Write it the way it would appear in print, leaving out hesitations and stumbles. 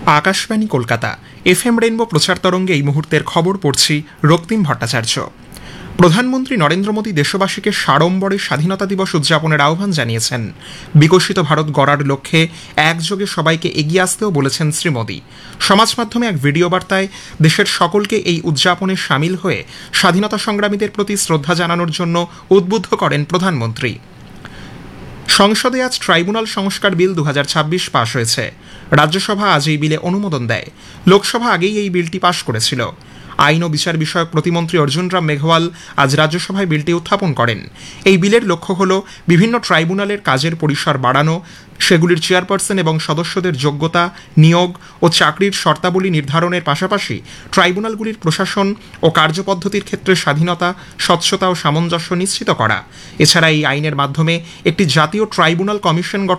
Akashvani Kolkata FM rainbow প্রচার তরঙ্গে এই মুহূর্তের খবর পড়ছি রক্তিম ভট্টাচার্য। প্রধানমন্ত্রী নরেন্দ্র মোদী দেশবাসীকে সাড়ম্বরে স্বাধীনতা দিবস উদযাপনের আহ্বান জানিয়েছেন। বিকশিত ভারত গড়ার লক্ষ্যে একযোগে সবাইকে এগিয়ে আসতেও বলেছেন শ্রী মোদী। সমাজ মাধ্যমে এক ভিডিও বার্তায় দেশের সকলকে এই উদযাপনে সামিল হয়ে স্বাধীনতা সংগ্রামীদের প্রতি শ্রদ্ধা জানানোর জন্য উদ্বুদ্ধ করেন প্রধানমন্ত্রী। সংসদে আজ ট্রাইব্যুনাল সংস্কার বিল 2026 পাশ হয়েছে। রাজ্যসভা আজ এই বিলে অনুমোদন দেয়। লোকসভা আগেই এই বিলটি পাশ করেছিল। আইন ও বিচার বিষয়ক প্রতিমন্ত্রী অর্জুন রাম মেঘওয়াল আজ রাজ্যসভায় বিলটি উত্থাপন করেন। এই বিলের লক্ষ্য হল বিভিন্ন ট্রাইব্যুনালের কাজের পরিসর বাড়ানো, সেগুলির চেয়ারপারসন এবং সদস্যদের যোগ্যতা, নিয়োগ ও চাকরির শর্তাবলী নির্ধারণের পাশাপাশি ট্রাইব্যুনালগুলির প্রশাসন ও কার্যপদ্ধতির ক্ষেত্রে স্বাধীনতা, স্বচ্ছতা ও সামঞ্জস্য নিশ্চিত করা। এছাড়া এই আইনের মাধ্যমে একটি জাতীয় ট্রাইব্যুনাল কমিশন